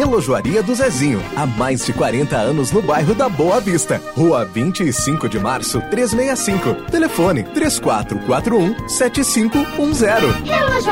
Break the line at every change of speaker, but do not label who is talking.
Relojoaria do Zezinho, há mais de 40 anos no bairro da Boa Vista. Rua 25 de Março, 365. Telefone 3441-7510.